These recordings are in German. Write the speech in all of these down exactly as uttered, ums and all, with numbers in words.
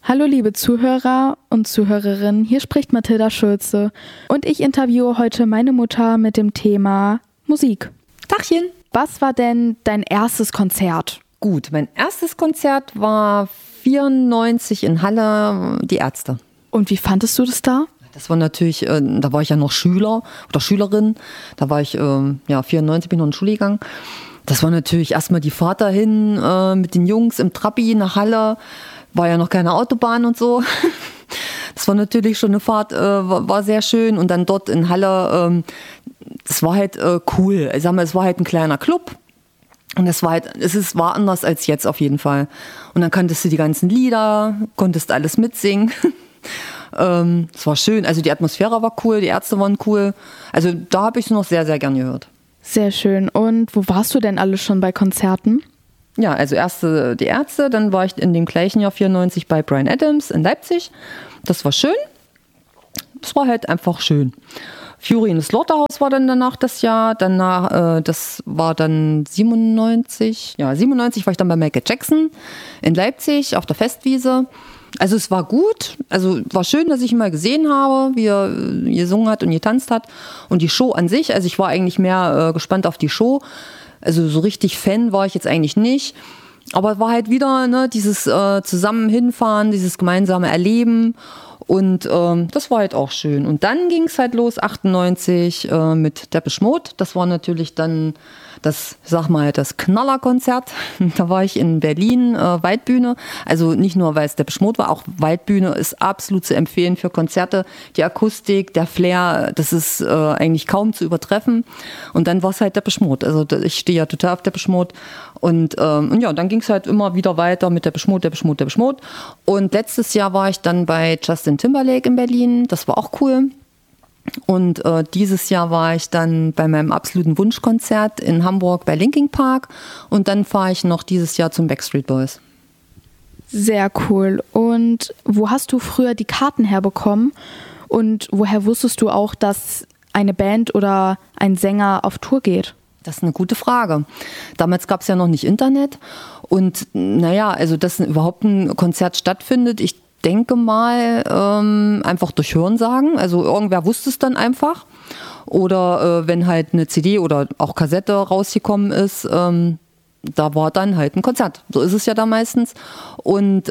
Hallo liebe Zuhörer und Zuhörerinnen, hier spricht Mathilda Schulze und ich interviewe heute meine Mutter mit dem Thema Musik. Tachchen. Was war denn dein erstes Konzert? Gut, mein erstes Konzert war vierundneunzig in Halle, die Ärzte. Und wie fandest du das da? Das war natürlich, äh, da war ich ja noch Schüler oder Schülerin, da war ich, äh, ja, vierundneunzig, bin ich noch in die Schule gegangen. Das war natürlich erstmal die Fahrt dahin äh, mit den Jungs im Trabi nach Halle. War ja noch keine Autobahn und so. Das war natürlich schon eine Fahrt, äh, war, war sehr schön. Und dann dort in Halle, ähm, das war halt äh, cool. Ich sag mal, es war halt ein kleiner Club. Und es war halt, es ist, war anders als jetzt auf jeden Fall. Und dann kanntest du die ganzen Lieder, konntest alles mitsingen. ähm, es war schön. Also die Atmosphäre war cool, die Ärzte waren cool. Also da habe ich es noch sehr, sehr gern gehört. Sehr schön. Und wo warst du denn alles schon bei Konzerten? Ja, also erst die Ärzte, dann war ich in dem gleichen Jahr vierundneunzig bei Bryan Adams in Leipzig. Das war schön. Das war halt einfach schön. Fury in the Slaughterhouse war dann danach das Jahr. Danach, äh, das war dann siebenundneunzig. Ja, siebenundneunzig war ich dann bei Michael Jackson in Leipzig auf der Festwiese. Also es war gut, also war schön, dass ich ihn mal gesehen habe, wie er gesungen hat und getanzt hat. Und die Show an sich, also ich war eigentlich mehr äh, gespannt auf die Show. Also so richtig Fan war ich jetzt eigentlich nicht. Aber es war halt wieder ne, dieses äh, zusammen hinfahren, dieses gemeinsame Erleben. Und ähm, das war halt auch schön. Und dann ging es halt los, achtundneunzig äh, mit Depeche Mode. Das war natürlich dann das, sag mal, das Knallerkonzert. Da war ich in Berlin, äh, Waldbühne. Also nicht nur, weil es Depeche Mode war, auch Waldbühne ist absolut zu empfehlen für Konzerte. Die Akustik, der Flair, das ist äh, eigentlich kaum zu übertreffen. Und dann war es halt Depeche Mode. Also ich stehe ja total auf Depeche Mode. Und, ähm, und ja, dann ging es halt immer wieder weiter mit Depeche Mode, Depeche Mode, Depeche Mode. Und letztes Jahr war ich dann bei Justin Timberlake in Berlin. Das war auch cool. Und äh, dieses Jahr war ich dann bei meinem absoluten Wunschkonzert in Hamburg bei Linkin Park. Und dann fahre ich noch dieses Jahr zum Backstreet Boys. Sehr cool. Und wo hast du früher die Karten herbekommen? Und woher wusstest du auch, dass eine Band oder ein Sänger auf Tour geht? Das ist eine gute Frage. Damals gab es ja noch nicht Internet. Und naja, also dass überhaupt ein Konzert stattfindet, ich denke mal ähm, einfach durch Hörensagen. Also irgendwer wusste es dann einfach. Oder äh, wenn halt eine C D oder auch Kassette rausgekommen ist, ähm, da war dann halt ein Konzert. So ist es ja da meistens. Und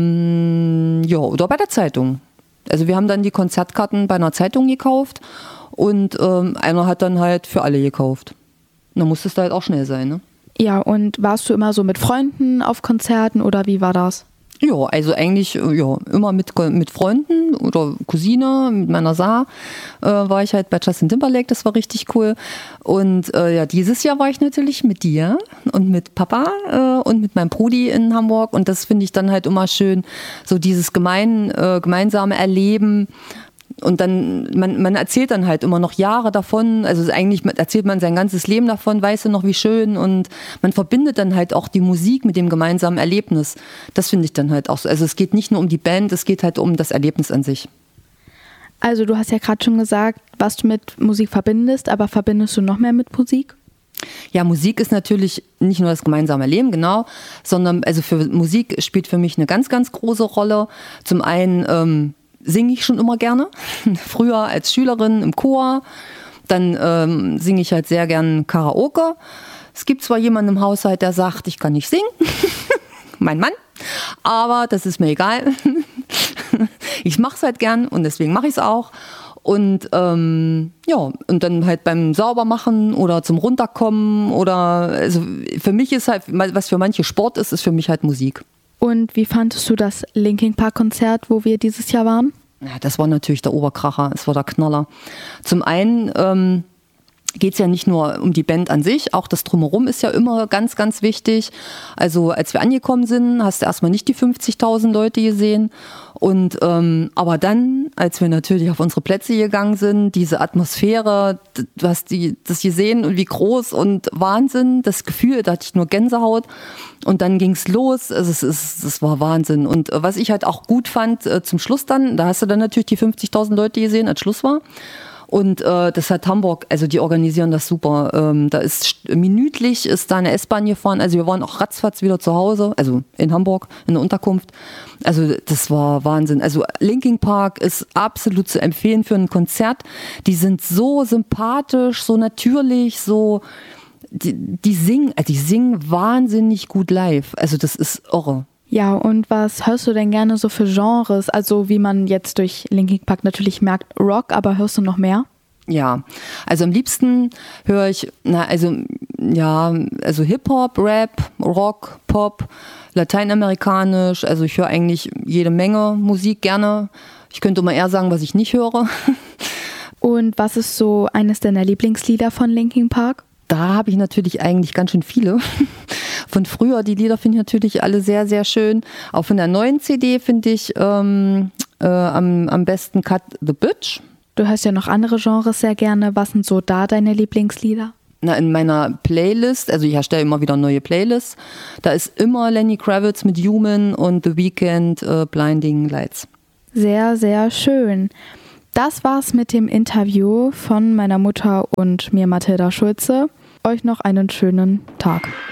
ähm, ja, oder bei der Zeitung. Also wir haben dann die Konzertkarten bei einer Zeitung gekauft und ähm, einer hat dann halt für alle gekauft. Da musstest du halt auch schnell sein, ne? Ja, und warst du immer so mit Freunden auf Konzerten oder wie war das? Ja, also eigentlich ja, immer mit, mit Freunden oder Cousine, mit meiner Saar äh, war ich halt bei Justin Timberlake, das war richtig cool. Und äh, ja, dieses Jahr war ich natürlich mit dir und mit Papa äh, und mit meinem Brudi in Hamburg. Und das finde ich dann halt immer schön, so dieses gemein, äh, gemeinsame Erleben. Und dann, man, man erzählt dann halt immer noch Jahre davon, also eigentlich erzählt man sein ganzes Leben davon, weißt du noch, wie schön, und man verbindet dann halt auch die Musik mit dem gemeinsamen Erlebnis. Das finde ich dann halt auch so. Also es geht nicht nur um die Band, es geht halt um das Erlebnis an sich. Also du hast ja gerade schon gesagt, was du mit Musik verbindest, aber verbindest du noch mehr mit Musik? Ja, Musik ist natürlich nicht nur das gemeinsame Leben, genau, sondern also für Musik spielt für mich eine ganz, ganz große Rolle. Zum einen ähm, singe ich schon immer gerne. Früher als Schülerin im Chor. Dann ähm, singe ich halt sehr gern Karaoke. Es gibt zwar jemanden im Haushalt, der sagt, ich kann nicht singen. Mein Mann. Aber das ist mir egal. Ich mache es halt gern und deswegen mache ich es auch. Und ähm, ja, und dann halt beim Saubermachen oder zum Runterkommen oder, also für mich ist halt, was für manche Sport ist, ist für mich halt Musik. Und wie fandest du das Linkin Park Konzert, wo wir dieses Jahr waren? Ja, das war natürlich der Oberkracher, es war der Knaller. Zum einen ähm, geht es ja nicht nur um die Band an sich, auch das Drumherum ist ja immer ganz, ganz wichtig. Also als wir angekommen sind, hast du erstmal nicht die fünfzigtausend Leute gesehen. Und ähm, aber dann, als wir natürlich auf unsere Plätze gegangen sind, diese Atmosphäre, du hast die, das gesehen und wie groß und Wahnsinn, das Gefühl, da hatte ich nur Gänsehaut. Und dann ging's los, also es ist, es war Wahnsinn. Und was ich halt auch gut fand, äh, zum Schluss dann, da hast du dann natürlich die fünfzigtausend Leute gesehen, als Schluss war. Und äh, das hat Hamburg, also die organisieren das super. Ähm, da ist minütlich ist da eine S-Bahn gefahren. Also wir waren auch ratzfatz wieder zu Hause, also in Hamburg, in der Unterkunft. Also das war Wahnsinn. Also Linkin Park ist absolut zu empfehlen für ein Konzert. Die sind so sympathisch, so natürlich, so die, die singen, also die singen wahnsinnig gut live. Also das ist irre. Ja, und was hörst du denn gerne so für Genres? Also wie man jetzt durch Linkin Park natürlich merkt, Rock, aber hörst du noch mehr? Ja, also am liebsten höre ich, na, also, ja, also Hip-Hop, Rap, Rock, Pop, lateinamerikanisch, also ich höre eigentlich jede Menge Musik gerne. Ich könnte mal eher sagen, was ich nicht höre. Und was ist so eines deiner Lieblingslieder von Linkin Park? Da habe ich natürlich eigentlich ganz schön viele. Von früher, die Lieder finde ich natürlich alle sehr, sehr schön. Auch von der neuen C D finde ich ähm, äh, am, am besten Cut the Bitch. Du hörst ja noch andere Genres sehr gerne. Was sind so da deine Lieblingslieder? Na, in meiner Playlist, also ich erstelle immer wieder neue Playlists, da ist immer Lenny Kravitz mit Human und The Weeknd äh, Blinding Lights. Sehr, sehr schön. Das war's mit dem Interview von meiner Mutter und mir, Mathilda Schulze. Euch noch einen schönen Tag.